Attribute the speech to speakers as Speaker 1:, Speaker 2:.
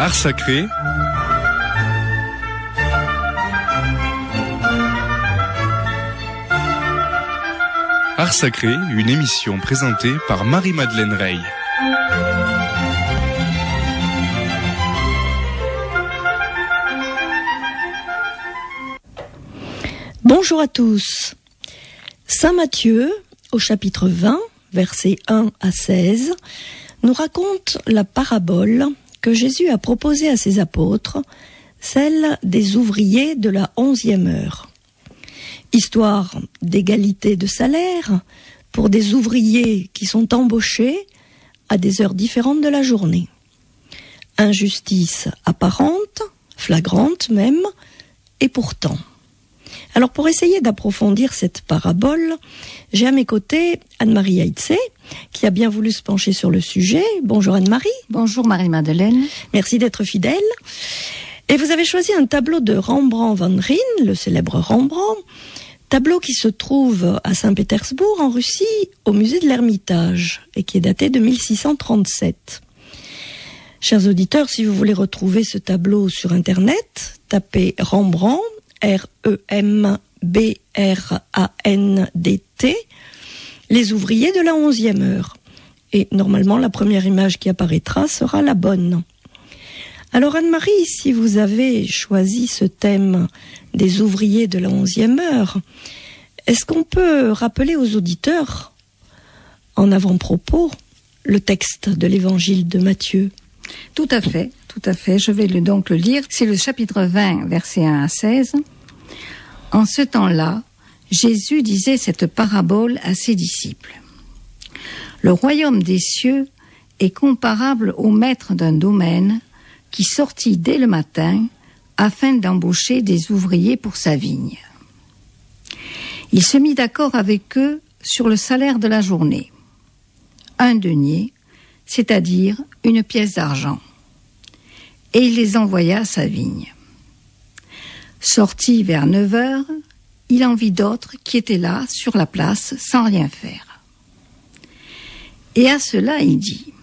Speaker 1: Art sacré. Art sacré, une émission présentée par Marie-Madeleine Rey.
Speaker 2: Bonjour à tous. Saint Matthieu, au chapitre 20, versets 1 à 16, nous raconte la parabole que Jésus a proposée à ses apôtres, celle des ouvriers de la 11e heure. Histoire d'égalité de salaire pour des ouvriers qui sont embauchés à des heures différentes de la journée. Injustice apparente, flagrante même, et pourtant. Alors pour essayer d'approfondir cette parabole, j'ai à mes côtés Anne-Marie Heitze, qui a bien voulu se pencher sur le sujet. Bonjour Anne-Marie.
Speaker 3: Bonjour Marie-Madeleine.
Speaker 2: Merci d'être fidèle. Et vous avez choisi un tableau de Rembrandt van Rijn, le célèbre Rembrandt, tableau qui se trouve à Saint-Pétersbourg en Russie, au musée de l'Ermitage, et qui est daté de 1637. Chers auditeurs, si vous voulez retrouver ce tableau sur Internet, tapez Rembrandt, R-E-M-B-R-A-N-D-T, les ouvriers de la 11e heure. Et normalement, la première image qui apparaîtra sera la bonne. Alors Anne-Marie, si vous avez choisi ce thème des ouvriers de la 11e heure, est-ce qu'on peut rappeler aux auditeurs, en avant-propos, le texte de l'évangile de Matthieu ?
Speaker 3: Tout à fait. Je vais donc le lire. C'est le chapitre 20, versets 1 à 16. En ce temps-là, Jésus disait cette parabole à ses disciples. Le royaume des cieux est comparable au maître d'un domaine qui sortit dès le matin afin d'embaucher des ouvriers pour sa vigne. Il se mit d'accord avec eux sur le salaire de la journée. 1 denier, c'est-à-dire une pièce d'argent. Et il les envoya à sa vigne. Sorti vers 9 heures, il en vit d'autres qui étaient là, sur la place, sans rien faire. Et à cela il dit,